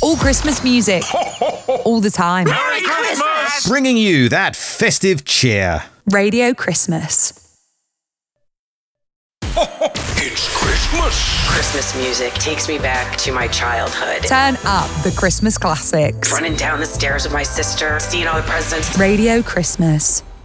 All Christmas music. All the time. Merry Christmas! Bringing you that festive cheer. Radio Christmas. It's Christmas! Christmas music takes me back to my childhood. Turn up the Christmas classics. Running down the stairs with my sister, seeing all the presents. Radio Christmas.